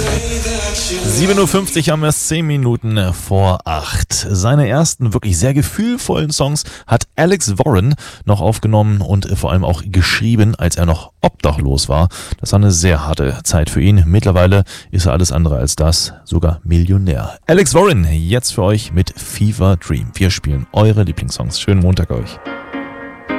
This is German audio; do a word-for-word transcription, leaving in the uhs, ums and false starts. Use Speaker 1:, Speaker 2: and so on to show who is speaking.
Speaker 1: sieben Uhr fünfzig haben wir es, zehn Minuten vor acht. Seine ersten wirklich sehr gefühlvollen Songs hat Alex Warren noch aufgenommen und vor allem auch geschrieben, als er noch obdachlos war. Das war eine sehr harte Zeit für ihn. Mittlerweile ist er alles andere als das, sogar Millionär. Alex Warren, jetzt für euch mit Fever Dream. Wir spielen eure Lieblingssongs. Schönen Montag euch.